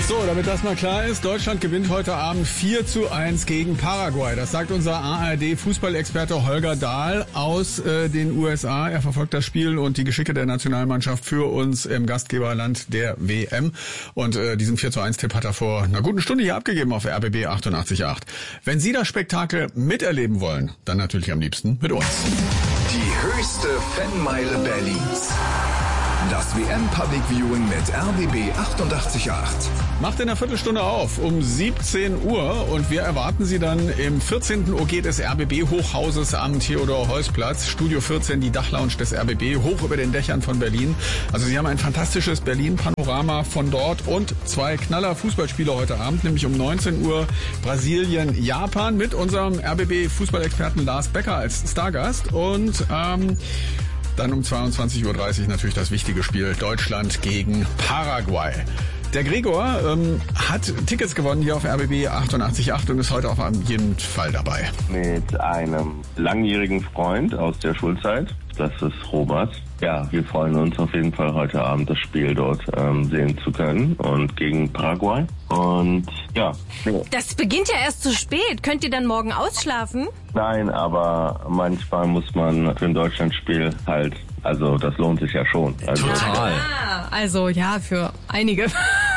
So, damit das mal klar ist, Deutschland gewinnt heute Abend 4:1 gegen Paraguay. Das sagt unser ARD-Fußballexperte Holger Dahl aus den USA. Er verfolgt das Spiel und die Geschicke der Nationalmannschaft für uns im Gastgeberland der WM. Und diesen 4:1-Tipp hat er vor einer guten Stunde hier abgegeben auf RBB 88.8. Wenn Sie das Spektakel miterleben wollen, dann natürlich am liebsten mit uns. Die höchste Fanmeile Berlins. Das WM-Public Viewing mit RBB 88.8. Macht in einer Viertelstunde auf, um 17 Uhr. Und wir erwarten Sie dann im 14. OG des RBB-Hochhauses am Theodor-Heuss-Platz. Studio 14, die Dachlounge des RBB, hoch über den Dächern von Berlin. Also Sie haben ein fantastisches Berlin-Panorama von dort und 2 Knaller-Fußballspiele heute Abend, nämlich um 19 Uhr Brasilien, Japan mit unserem RBB-Fußballexperten Lars Becker als Stargast. Und dann um 22.30 Uhr natürlich das wichtige Spiel Deutschland gegen Paraguay. Der Gregor hat Tickets gewonnen hier auf RBB 88.8 und ist heute auf jeden Fall dabei. Mit einem langjährigen Freund aus der Schulzeit, das ist Robert. Ja, wir freuen uns auf jeden Fall heute Abend das Spiel dort sehen zu können und gegen Paraguay. Und ja. Das beginnt ja erst zu spät. Könnt ihr dann morgen ausschlafen? Nein, aber manchmal muss man für ein Deutschlandspiel halt, also das lohnt sich ja schon. Also, Total. Also ja, für einige.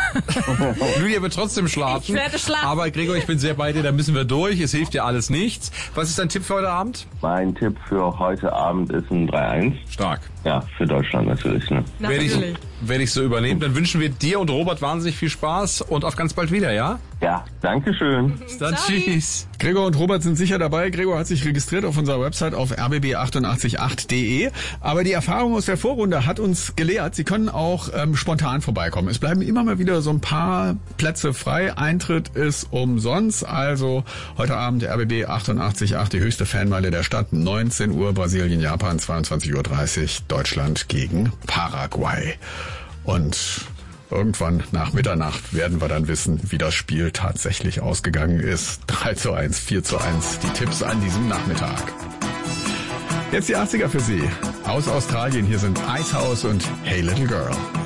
Lydia wird trotzdem schlafen. Ich werde schlafen. Aber Gregor, ich bin sehr bei dir, da müssen wir durch. Es hilft dir alles nichts. Was ist dein Tipp für heute Abend? mein Tipp für heute Abend ist ein 3-1. Stark. Ja, für Deutschland natürlich. Ne? Werde ich so übernehmen. Dann wünschen wir dir und Robert wahnsinnig viel Spaß und auf ganz bald wieder, ja? Ja, danke schön. Bis dann, tschüss. Gregor und Robert sind sicher dabei. Gregor hat sich registriert auf unserer Website auf rbb888.de. Aber die Erfahrung aus der Vorrunde hat uns gelehrt, Sie können auch spontan vorbeikommen. Es bleiben immer mal wieder so ein paar Plätze frei. Eintritt ist umsonst. Also heute Abend RBB 88.8, die höchste Fanmeile der Stadt. 19 Uhr Brasilien, Japan, 22.30 Uhr Deutschland gegen Paraguay. Und irgendwann nach Mitternacht werden wir dann wissen, wie das Spiel tatsächlich ausgegangen ist. 3:1, 4:1, die Tipps an diesem Nachmittag. Jetzt die 80er für Sie. Aus Australien, hier sind Icehouse und Hey Little Girl.